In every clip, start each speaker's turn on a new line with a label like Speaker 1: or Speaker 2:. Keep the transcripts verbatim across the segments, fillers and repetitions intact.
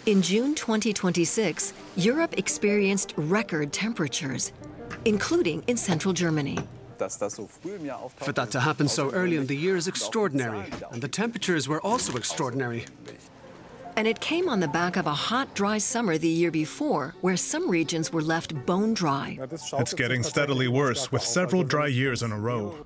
Speaker 1: In June twenty twenty-six, Europe experienced record temperatures, including in central Germany.
Speaker 2: For that to happen so early in the year is extraordinary, and the temperatures were also extraordinary.
Speaker 1: And it came on the back of a hot, dry summer the year before, where some regions were left bone dry.
Speaker 3: It's getting steadily worse, with several dry years in a row.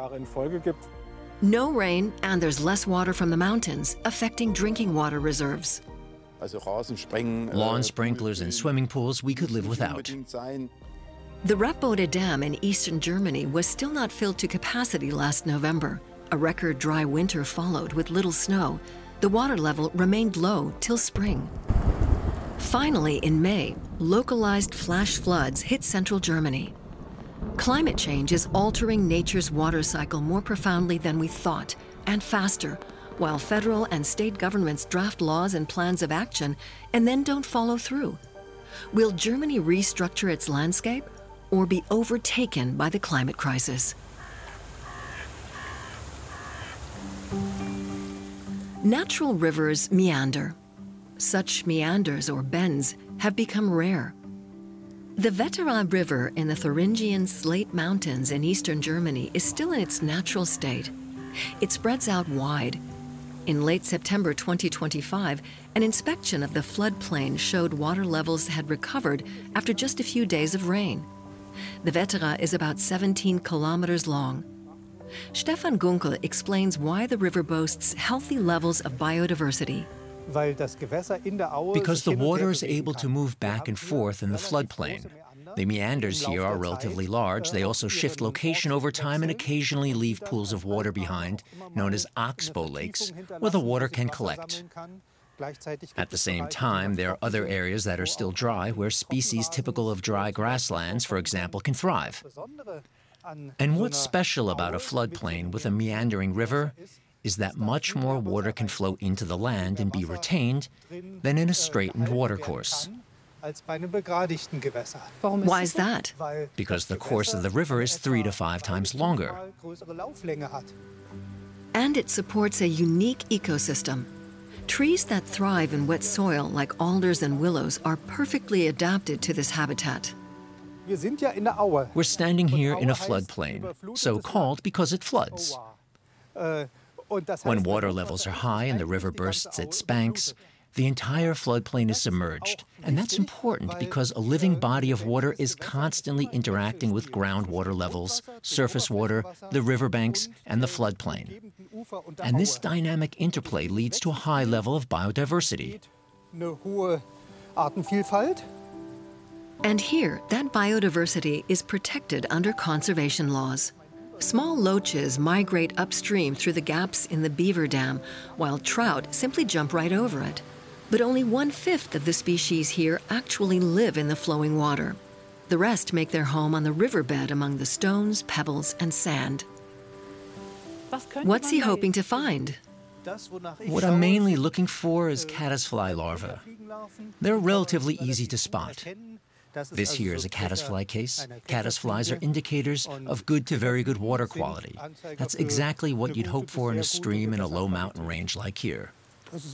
Speaker 1: No rain, and there's less water from the mountains, affecting drinking water reserves.
Speaker 4: Lawn sprinklers and swimming pools we could live without.
Speaker 1: The Rappbode Dam in eastern Germany was still not filled to capacity last November. A record dry winter followed with little snow. The water level remained low till spring. Finally, in May, localized flash floods hit central Germany. Climate change is altering nature's water cycle more profoundly than we thought, and faster, while federal and state governments draft laws and plans of action and then don't follow through. Will Germany restructure its landscape or be overtaken by the climate crisis? Natural rivers meander. Such meanders or bends have become rare. The Wettera River in the Thuringian Slate Mountains in eastern Germany is still in its natural state. It spreads out wide. In late September twenty twenty-five, an inspection of the floodplain showed water levels had recovered after just a few days of rain. The Wettera is about seventeen kilometers long. Stefan Gunkel explains why the river boasts healthy levels of biodiversity.
Speaker 4: Because the water is able to move back and forth in the floodplain. The meanders here are relatively large. They also shift location over time and occasionally leave pools of water behind, known as oxbow lakes, where the water can collect. At the same time, there are other areas that are still dry, where species typical of dry grasslands, for example, can thrive. And what's special about a floodplain with a meandering river is that much more water can flow into the land and be retained than in a straightened watercourse.
Speaker 1: Why is that?
Speaker 4: Because the course of the river is three to five times longer.
Speaker 1: And it supports a unique ecosystem. Trees that thrive in wet soil, like alders and willows, are perfectly adapted to this habitat.
Speaker 4: We're standing here in a floodplain, so called because it floods. When water levels are high and the river bursts its banks, the entire floodplain is submerged. And that's important because a living body of water is constantly interacting with groundwater levels, surface water, the riverbanks, and the floodplain. And this dynamic interplay leads to a high level of biodiversity.
Speaker 1: And here, that biodiversity is protected under conservation laws. Small loaches migrate upstream through the gaps in the beaver dam, while trout simply jump right over it. But only one-fifth of the species here actually live in the flowing water. The rest make their home on the riverbed among the stones, pebbles, and sand. What's he hoping to find?
Speaker 4: What I'm mainly looking for is caddisfly larvae. They're relatively easy to spot. This here is a caddisfly case. Caddisflies are indicators of good to very good water quality. That's exactly what you'd hope for in a stream in a low mountain range like here.